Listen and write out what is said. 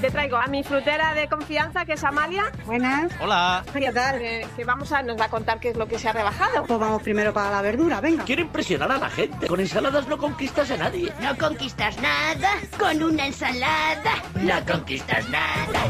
Le traigo a mi frutera de confianza, que es Amalia. Buenas. Hola. ¿Qué tal? Que nos va a contar qué es lo que se ha rebajado. Pues vamos primero para la verdura, venga. Quiero impresionar a la gente. Con ensaladas no conquistas a nadie. No conquistas nada con una ensalada. No conquistas nada.